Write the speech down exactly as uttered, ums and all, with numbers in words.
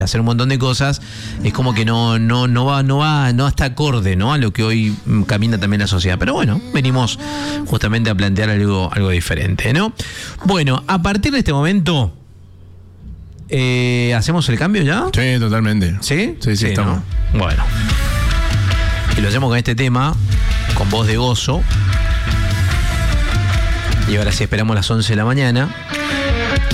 hacer un montón de cosas, es como que no, no, no va, no va, no está acorde, ¿no? A lo que hoy camina también la sociedad. Pero bueno, venimos justamente a plantear algo, algo diferente, ¿no? Bueno, a partir de este momento, eh, ¿hacemos el cambio ya? Sí, totalmente. ¿Sí? Sí, sí, sí, estamos. ¿no? Bueno. Y lo hacemos con este tema, con voz de gozo. Y ahora sí esperamos las once de la mañana.